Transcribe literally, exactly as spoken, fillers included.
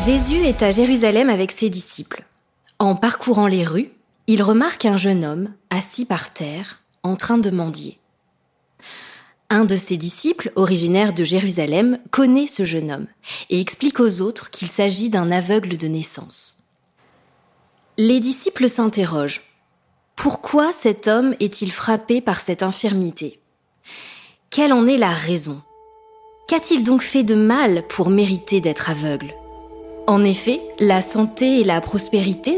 Jésus est à Jérusalem avec ses disciples. En parcourant les rues, il remarque un jeune homme assis par terre, en train de mendier. Un de ses disciples, originaire de Jérusalem, connaît ce jeune homme et explique aux autres qu'il s'agit d'un aveugle de naissance. Les disciples s'interrogent. Pourquoi cet homme est-il frappé par cette infirmité ? Quelle en est la raison ? Qu'a-t-il donc fait de mal pour mériter d'être aveugle ? En effet, la santé et la prospérité